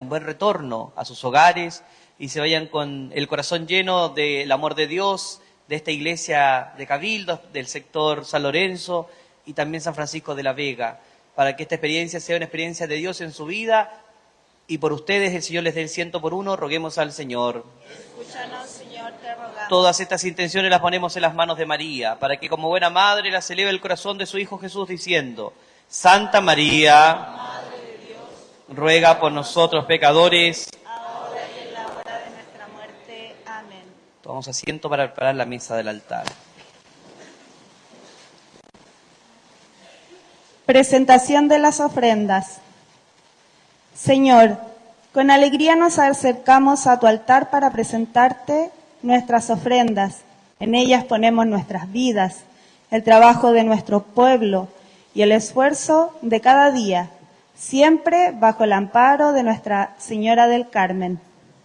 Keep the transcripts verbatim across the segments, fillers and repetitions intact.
con buen retorno a sus hogares y se vayan con el corazón lleno del amor de Dios, de esta iglesia de Cabildo, del sector San Lorenzo y también San Francisco de la Vega, para que esta experiencia sea una experiencia de Dios en su vida y por ustedes el Señor les dé el ciento por uno. Roguemos al Señor. Escúchanos, Señor, te rogamos. Todas estas intenciones las ponemos en las manos de María, para que como buena madre las eleve el corazón de su Hijo Jesús diciendo: Santa María, Madre de Dios, ruega por nosotros pecadores. ahora y en la hora de nuestra muerte. Amén. Tomamos asiento para preparar la mesa del altar. Presentación de las ofrendas. Señor, con alegría nos acercamos a tu altar para presentarte nuestras ofrendas. En ellas ponemos nuestras vidas, el trabajo de nuestro pueblo y el esfuerzo de cada día, siempre bajo el amparo de Nuestra Señora del Carmen.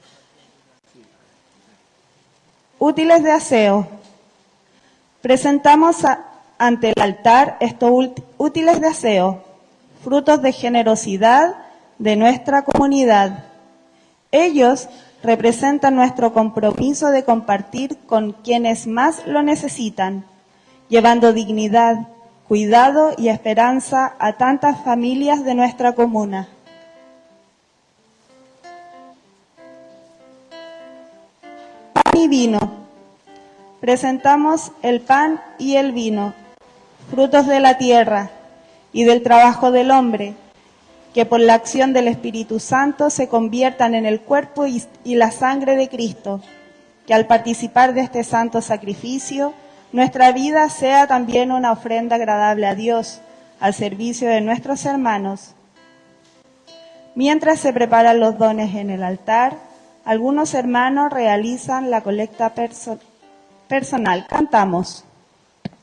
Útiles de aseo. Presentamos a, ante el altar estos útiles de aseo, frutos de generosidad de nuestra comunidad. Ellos representan nuestro compromiso de compartir con quienes más lo necesitan, llevando dignidad, cuidado y esperanza a tantas familias de nuestra comuna. Pan y vino. Presentamos el pan y el vino, frutos de la tierra y del trabajo del hombre, que por la acción del Espíritu Santo se conviertan en el cuerpo y, y la sangre de Cristo, que al participar de este santo sacrificio, nuestra vida sea también una ofrenda agradable a Dios, al servicio de nuestros hermanos. Mientras se preparan los dones en el altar, algunos hermanos realizan la colecta perso- personal. Cantamos.